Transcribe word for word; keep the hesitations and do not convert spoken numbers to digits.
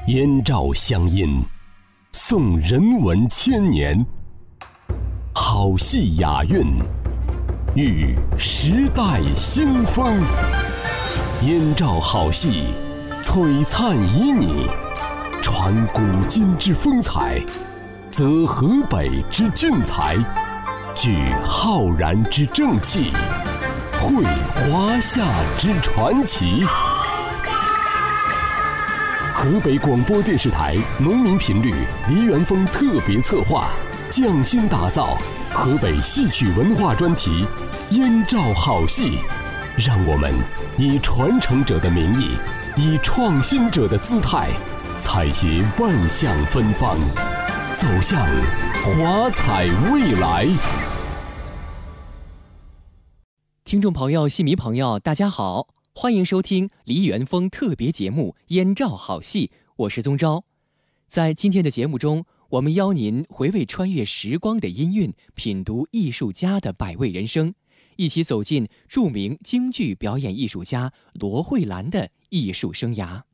燕赵乡音，颂人文千年，好戏雅韵，遇时代新风。燕赵好戏，璀璨旖旎，传古今之风采，则河北之俊才，聚浩然之正气，绘华夏之传奇。河北广播电视台农民频率梨园风特别策划，匠心打造河北戏曲文化专题《燕赵好戏》，让我们以传承者的名义，以创新者的姿态，采撷万象芬芳，走向华彩未来。 听众朋友、戏迷朋友，大家好，欢迎收听梨园风特别节目《燕赵好戏》，我是宗昭。在今天的节目中，我们邀您回味穿越时光的音韵，品读艺术家的百味人生，一起走进著名京剧表演艺术家罗慧兰的艺术生涯。